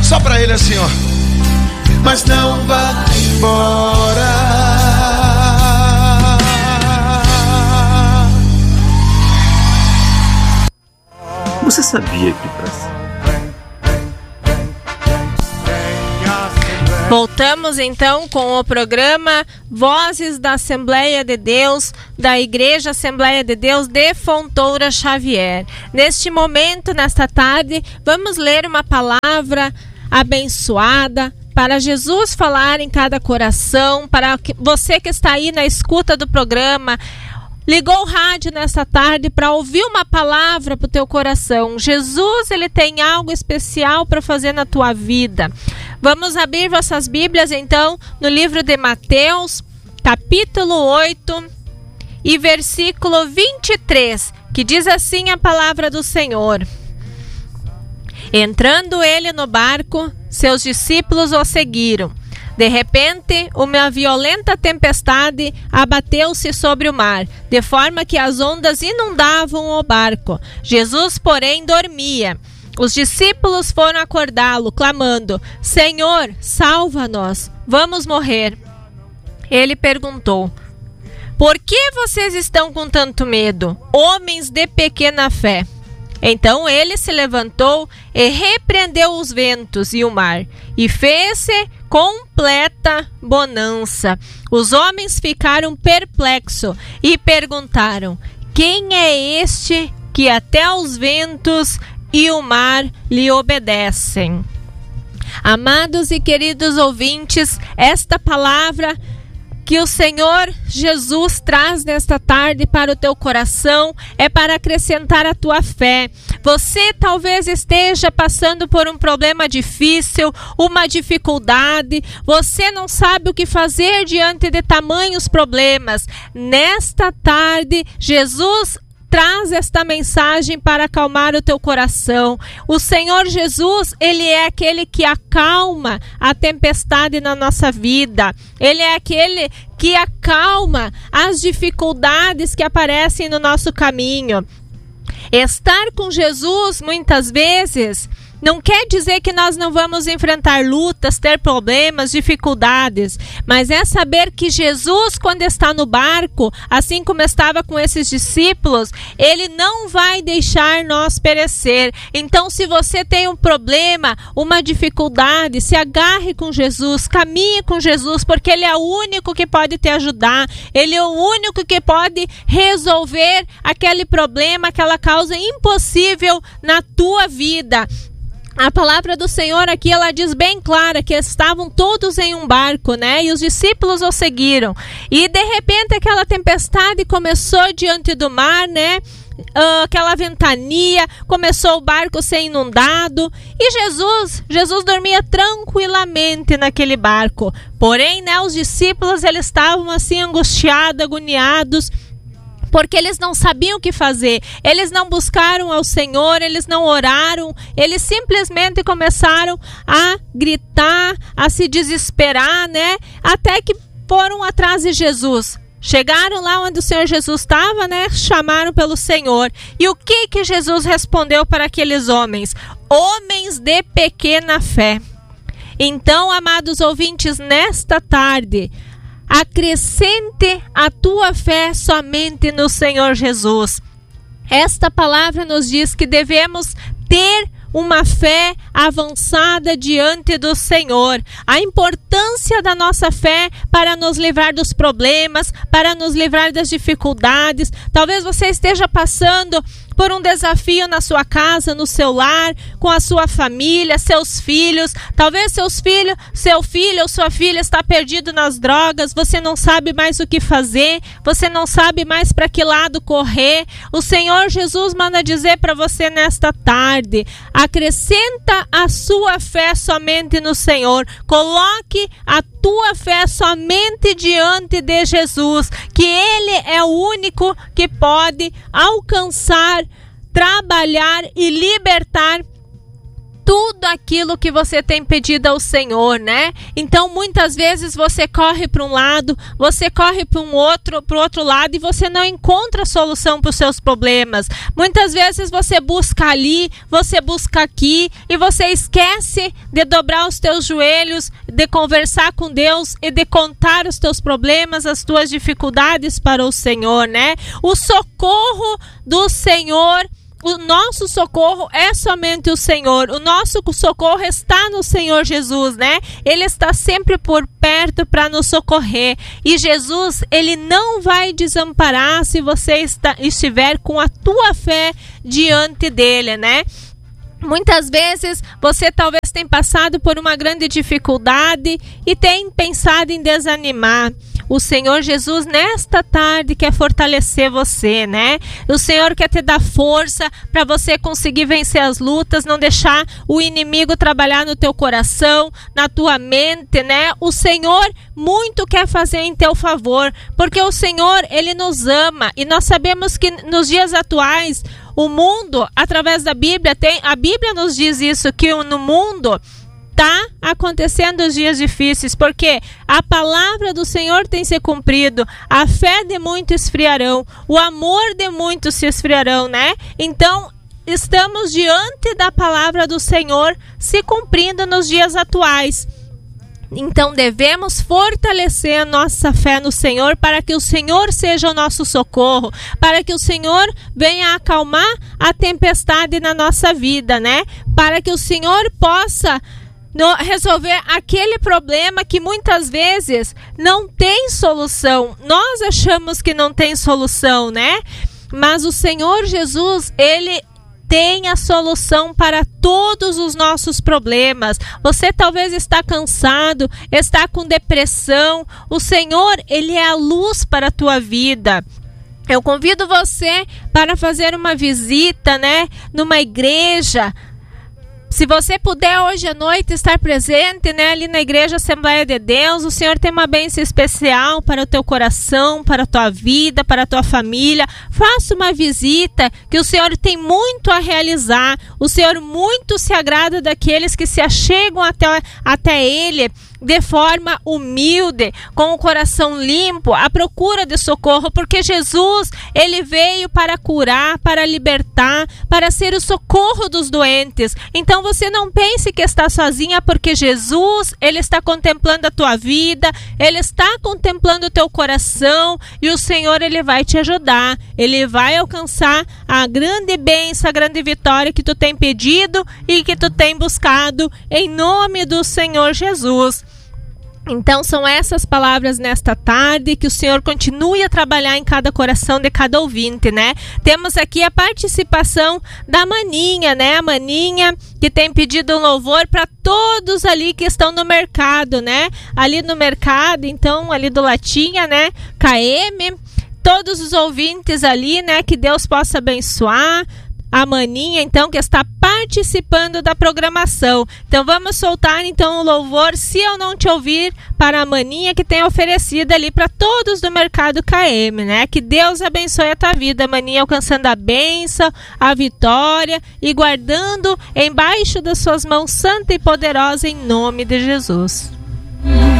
Só pra ele assim, ó. Mas não vá embora. Você sabia que Voltamos então com o programa Vozes da Assembleia de Deus, da Igreja Assembleia de Deus de Fontoura Xavier. Neste momento, nesta tarde, vamos ler uma palavra abençoada para Jesus falar em cada coração, para você que está aí na escuta do programa, ligou o rádio nesta tarde para ouvir uma palavra para o teu coração. Jesus, ele tem algo especial para fazer na tua vida. Vamos abrir vossas Bíblias então no livro de Mateus, capítulo 8 e versículo 23, que diz assim a palavra do Senhor. Entrando ele no barco, seus discípulos o seguiram. De repente, uma violenta tempestade abateu-se sobre o mar, de forma que as ondas inundavam o barco. Jesus, porém, dormia. Os discípulos foram acordá-lo, clamando: Senhor, salva-nos, vamos morrer. Ele perguntou: Por que vocês estão com tanto medo, homens de pequena fé? Então ele se levantou e repreendeu os ventos e o mar, e fez-se completa bonança. Os homens ficaram perplexos e perguntaram: Quem é este que até os ventos e o mar lhe obedecem? Amados e queridos ouvintes, esta palavra que o Senhor Jesus traz nesta tarde para o teu coração é para acrescentar a tua fé. Você talvez esteja passando por um problema difícil, uma dificuldade, você não sabe o que fazer diante de tamanhos problemas. Nesta tarde, Jesus traz esta mensagem para acalmar o teu coração. O Senhor Jesus, ele é aquele que acalma a tempestade na nossa vida. Ele é aquele que acalma as dificuldades que aparecem no nosso caminho. Estar com Jesus, muitas vezes, não quer dizer que nós não vamos enfrentar lutas, ter problemas, dificuldades, mas é saber que Jesus, quando está no barco, assim como estava com esses discípulos, ele não vai deixar nós perecer. Então, se você tem um problema, uma dificuldade, se agarre com Jesus, caminhe com Jesus, porque ele é o único que pode te ajudar, ele é o único que pode resolver aquele problema, aquela causa impossível na tua vida. A palavra do Senhor aqui, ela diz bem clara que estavam todos em um barco, né? E os discípulos o seguiram. E de repente aquela tempestade começou diante do mar, né? Aquela ventania, começou o barco a ser inundado. E Jesus dormia tranquilamente naquele barco. Porém, né, os discípulos, eles estavam assim angustiados, agoniados, porque eles não sabiam o que fazer, eles não buscaram ao Senhor, eles não oraram, eles simplesmente começaram a gritar, a se desesperar, né? Até que foram atrás de Jesus. Chegaram lá onde o Senhor Jesus estava, né? Chamaram pelo Senhor. E o que Jesus respondeu para aqueles homens? Homens de pequena fé. Então, amados ouvintes, nesta tarde, acrescente a tua fé somente no Senhor Jesus. Esta palavra nos diz que devemos ter uma fé avançada diante do Senhor. A importância da nossa fé para nos livrar dos problemas, para nos livrar das dificuldades. Talvez você esteja passando por um desafio na sua casa, no seu lar, com a sua família, seus filhos. Talvez seu filho ou sua filha está perdido nas drogas, você não sabe mais o que fazer, você não sabe mais para que lado correr. O Senhor Jesus manda dizer para você nesta tarde: acrescenta a sua fé somente no Senhor. Coloque a tua fé somente diante de Jesus, que Ele é o único que pode alcançar, trabalhar e libertar tudo aquilo que você tem pedido ao Senhor, né? Então muitas vezes você corre para um lado, você corre para o outro lado e você não encontra solução para os seus problemas. Muitas vezes você busca ali, você busca aqui e você esquece de dobrar os teus joelhos, de conversar com Deus e de contar os teus problemas, as tuas dificuldades para o Senhor, né? O socorro do Senhor, o nosso socorro é somente o Senhor. O nosso socorro está no Senhor Jesus, né? Ele está sempre por perto para nos socorrer. E Jesus, ele não vai desamparar se você estiver com a tua fé diante dele, né? Muitas vezes você talvez tenha passado por uma grande dificuldade e tem pensado em desanimar. O Senhor Jesus nesta tarde quer fortalecer você, né? O Senhor quer te dar força para você conseguir vencer as lutas, não deixar o inimigo trabalhar no teu coração, na tua mente, né? O Senhor muito quer fazer em teu favor, porque o Senhor, ele nos ama e nós sabemos que nos dias atuais o mundo, através da Bíblia, a Bíblia nos diz isso, que no mundo está acontecendo os dias difíceis, porque a palavra do Senhor tem se cumprido, a fé de muitos esfriarão, o amor de muitos se esfriarão, né? Então, estamos diante da palavra do Senhor se cumprindo nos dias atuais. Então devemos fortalecer a nossa fé no Senhor para que o Senhor seja o nosso socorro, para que o Senhor venha acalmar a tempestade na nossa vida, né? Para que o Senhor possa resolver aquele problema que muitas vezes não tem solução. Nós achamos que não tem solução, né? Mas o Senhor Jesus, ele tem a solução para todos os nossos problemas. Você talvez está cansado, está com depressão. O Senhor, ele é a luz para a tua vida. Eu convido você para fazer uma visita, né, numa igreja. Se você puder hoje à noite estar presente, né, ali na Igreja Assembleia de Deus, o Senhor tem uma bênção especial para o teu coração, para a tua vida, para a tua família. Faça uma visita, que o Senhor tem muito a realizar. O Senhor muito se agrada daqueles que se achegam até Ele de forma humilde, com o coração limpo, à procura de socorro, porque Jesus, ele veio para curar, para libertar, para ser o socorro dos doentes. Então você não pense que está sozinha, porque Jesus, ele está contemplando a tua vida, ele está contemplando o teu coração, e o Senhor, ele vai te ajudar, ele vai alcançar a grande bênção, a grande vitória que tu tem pedido e que tu tem buscado, em nome do Senhor Jesus. Então são essas palavras nesta tarde, que o Senhor continue a trabalhar em cada coração de cada ouvinte, né? Temos aqui a participação da Maninha, né? A Maninha que tem pedido um louvor para todos ali que estão no mercado, né? Ali no mercado, então, ali do Latinha, né? KM, todos os ouvintes ali, né? Que Deus possa abençoar a Maninha, então, que está participando da programação. Então vamos soltar então o louvor Se Eu Não Te Ouvir, para a Maninha, que tem oferecido ali para todos do mercado KM, né? Que Deus abençoe a tua vida, Maninha, alcançando a bênção, a vitória e guardando embaixo das suas mãos santa e poderosa, em nome de Jesus.